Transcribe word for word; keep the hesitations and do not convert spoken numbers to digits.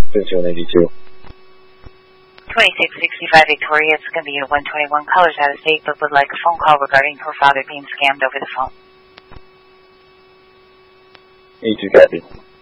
fifty-one eighty-two. twenty-six sixty-five Victoria, it's going to be a one twenty-one, callers out of state, but would like a phone call regarding her father being scammed over the phone. eighty-two copy.